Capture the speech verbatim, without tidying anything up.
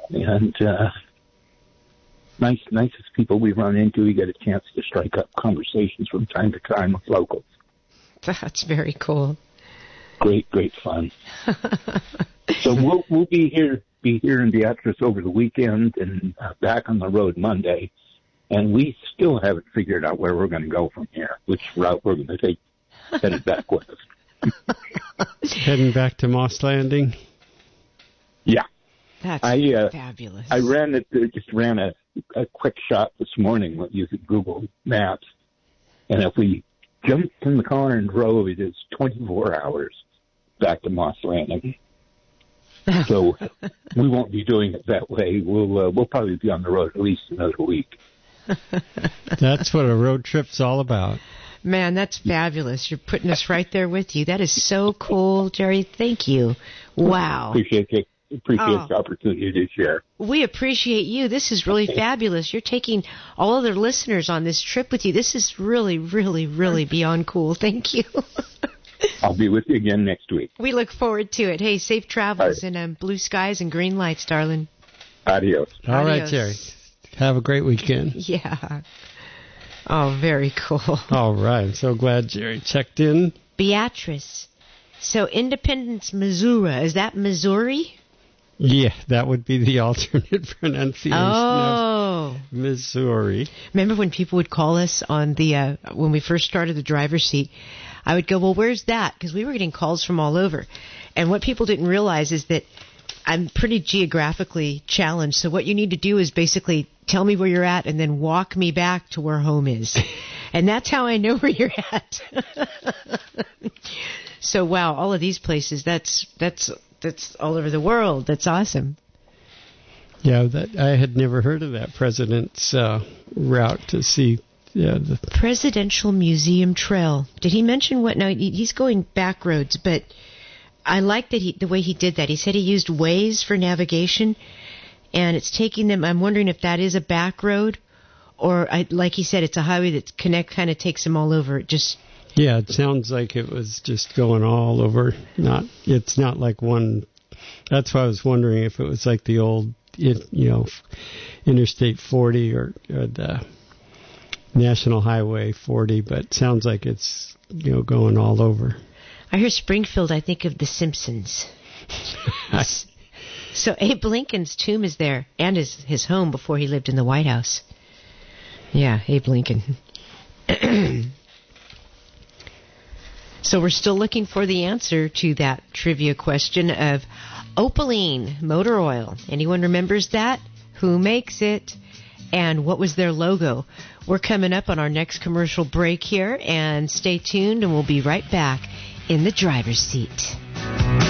And uh, nice, nicest people we run into. We get a chance to strike up conversations from time to time with locals. That's very cool. Great, great fun. So we'll we'll be here be here in Beatrice over the weekend and uh, back on the road Monday. And we still haven't figured out where we're going to go from here, which route we're going to take headed back with us. Heading back to Moss Landing? Yeah. That's I, uh, fabulous. I ran it, just ran a, a quick shot this morning using Google Maps. And if we jumped in the car and drove, it is twenty-four hours back to Moss Landing. So we won't be doing it that way. We'll uh, we'll probably be on the road at least another week. That's what a road trip's all about. Man, that's fabulous. You're putting us right there with you. That is so cool, Jerry. Thank you. Wow. Appreciate it. Appreciate Oh. the opportunity to share. We appreciate you. This is really fabulous. You're taking all other listeners on this trip with you. This is really, really, really beyond cool. Thank you. I'll be with you again next week. We look forward to it. Hey, safe travels and um, blue skies and green lights, darling. Adios. All right, Adios. Jerry. Have a great weekend. Yeah. Oh, very cool. All right. I'm so glad Jerry checked in. Beatrice. So Independence, Missouri. Is that Missouri? Yeah, that would be the alternate pronunciation Oh. of Missouri. Remember when people would call us on the, uh, when we first started the driver's seat, I would go, well, where's that? Because we were getting calls from all over. And what people didn't realize is that I'm pretty geographically challenged. So what you need to do is basically tell me where you're at and then walk me back to where home is. And that's how I know where you're at. So, wow, all of these places, that's, that's, that's all over the world. That's awesome. Yeah, that I had never heard of that president's uh, route to see. Yeah, the Presidential Museum Trail. Did he mention what? No, he- he's going back roads, but I like that he the way he did that. He said he used Waze for navigation, and it's taking them. I'm wondering if that is a back road, or I, like he said, it's a highway that connect kind of takes them all over. It just yeah, it sounds like it was just going all over. Not, it's not like one. That's why I was wondering if it was like the old, it, you know, Interstate forty or, or the National Highway forty, but it sounds like it's, you know, going all over. I hear Springfield. I think of The Simpsons. So Abe Lincoln's tomb is there, and his his home before he lived in the White House. Yeah, Abe Lincoln. So we're still looking for the answer to that trivia question of Opaline motor oil. Anyone remembers that? Who makes it? And what was their logo? We're coming up on our next commercial break here, and stay tuned, and we'll be right back in the driver's seat.